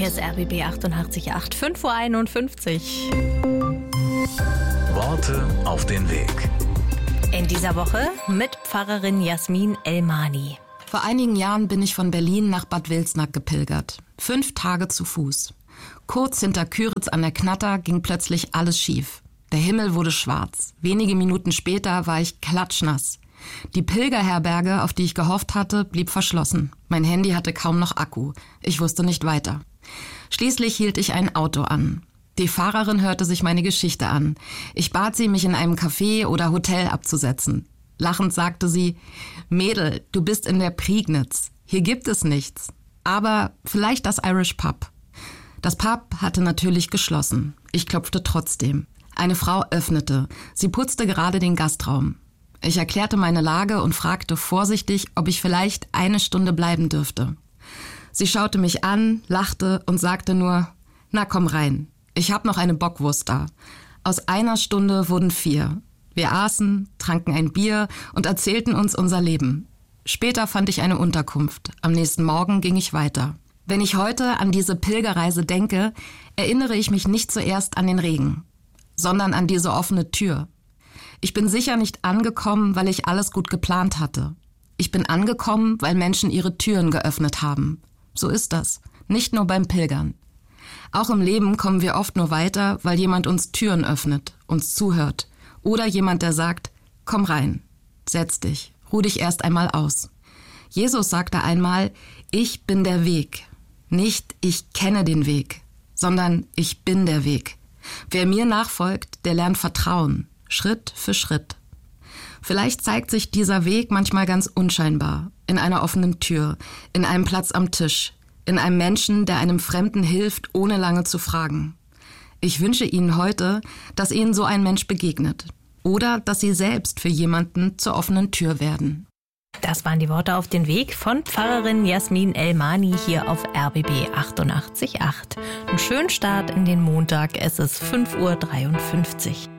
Hier ist RBB 88.8, 5:51 Uhr. Worte auf den Weg. In dieser Woche mit Pfarrerin Jasmin Elmani. Vor einigen Jahren bin ich von Berlin nach Bad Wilsnack gepilgert. 5 Tage zu Fuß. Kurz hinter Küritz an der Knatter ging plötzlich alles schief. Der Himmel wurde schwarz. Wenige Minuten später war ich klatschnass. Die Pilgerherberge, auf die ich gehofft hatte, blieb verschlossen. Mein Handy hatte kaum noch Akku. Ich wusste nicht weiter. Schließlich hielt ich ein Auto an. Die Fahrerin hörte sich meine Geschichte an. Ich bat sie, mich in einem Café oder Hotel abzusetzen. Lachend sagte sie: Mädel, du bist in der Prignitz. Hier gibt es nichts. Aber vielleicht das Irish Pub. Das Pub hatte natürlich geschlossen. Ich klopfte trotzdem. Eine Frau öffnete. Sie putzte gerade den Gastraum. Ich erklärte meine Lage und fragte vorsichtig, ob ich vielleicht eine Stunde bleiben dürfte. Sie schaute mich an, lachte und sagte nur: Na komm rein, ich hab noch eine Bockwurst da. Aus einer Stunde wurden 4. Wir aßen, tranken ein Bier und erzählten uns unser Leben. Später fand ich eine Unterkunft. Am nächsten Morgen ging ich weiter. Wenn ich heute an diese Pilgerreise denke, erinnere ich mich nicht zuerst an den Regen, sondern an diese offene Tür. Ich bin sicher nicht angekommen, weil ich alles gut geplant hatte. Ich bin angekommen, weil Menschen ihre Türen geöffnet haben. So ist das, nicht nur beim Pilgern. Auch im Leben kommen wir oft nur weiter, weil jemand uns Türen öffnet, uns zuhört. Oder jemand, der sagt: Komm rein, setz dich, ruh dich erst einmal aus. Jesus sagte einmal: Ich bin der Weg. Nicht ich kenne den Weg, sondern ich bin der Weg. Wer mir nachfolgt, der lernt Vertrauen. Schritt für Schritt. Vielleicht zeigt sich dieser Weg manchmal ganz unscheinbar, in einer offenen Tür, in einem Platz am Tisch, in einem Menschen, der einem Fremden hilft, ohne lange zu fragen. Ich wünsche Ihnen heute, dass Ihnen so ein Mensch begegnet oder dass Sie selbst für jemanden zur offenen Tür werden. Das waren die Worte auf den Weg von Pfarrerin Jasmin Elmani hier auf RBB 88.8. Einen schönen Start in den Montag, es ist 5:53 Uhr.